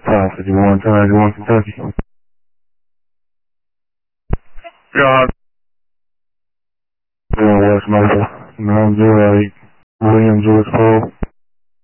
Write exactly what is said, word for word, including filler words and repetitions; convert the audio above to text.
five fifty-one, ten ninety-one, Kentucky. Yeah, I'm West Mobile, nine zero eight, William George Paul.